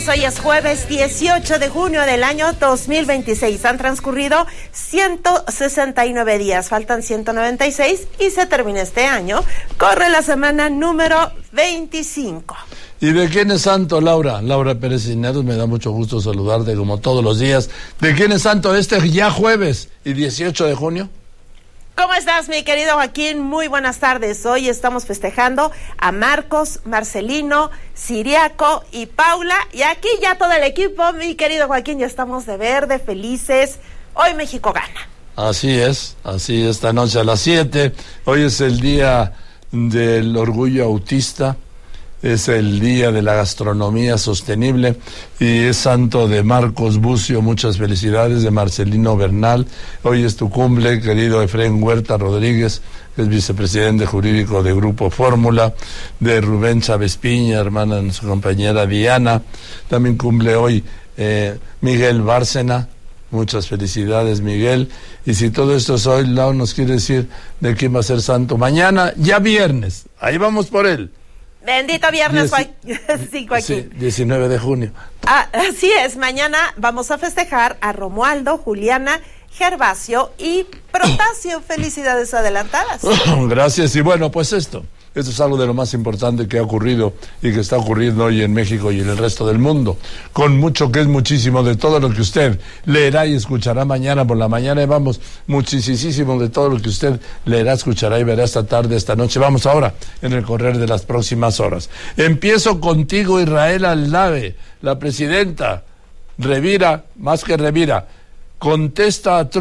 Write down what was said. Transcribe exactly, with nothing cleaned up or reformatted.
Hoy es jueves dieciocho de junio del año dos mil veintiséis. Han transcurrido ciento sesenta y nueve días, faltan ciento noventa y seis y se termina este año. Corre la semana número veinticinco. ¿Y de quién es santo, Laura? Laura Pérez Cisneros, me da mucho gusto saludarte como todos los días. ¿De quién es santo este ya jueves y dieciocho de junio? ¿Cómo estás, mi querido Joaquín? Muy buenas tardes. Hoy estamos festejando a Marcos, Marcelino, Siriaco y Paula. Y aquí ya todo el equipo, mi querido Joaquín, ya estamos de verde, felices. Hoy México gana. Así es, así esta noche a las siete. Hoy es el día del orgullo autista. Es el día de la gastronomía sostenible y es santo de Marcos Bucio, muchas felicidades, de Marcelino Bernal. Hoy es tu cumple, querido Efraín Huerta Rodríguez, que es vicepresidente jurídico de Grupo Fórmula, de Rubén Chávez Piña, hermana de su compañera Diana. También cumple hoy eh, Miguel Bárcena. Muchas felicidades, Miguel. Y si todo esto es hoy, Lau nos quiere decir de quién va a ser santo mañana, ya viernes. Ahí vamos por él. Bendito viernes, Joaquín. Sí, Joaquín. Sí, diecinueve de junio. Ah, así es, mañana vamos a festejar a Romualdo, Juliana, Gervasio y Protasio. Felicidades adelantadas. Gracias, y bueno, pues esto. Esto es algo de lo más importante que ha ocurrido y que está ocurriendo hoy en México y en el resto del mundo. Con mucho que es muchísimo de todo lo que usted leerá y escuchará mañana por la mañana. Y vamos, muchísimo de todo lo que usted leerá, escuchará y verá esta tarde, esta noche. Vamos ahora en el correr de las próximas horas. Empiezo contigo, Israel Aldave, la presidenta. Revira, más que revira, contesta a Trump.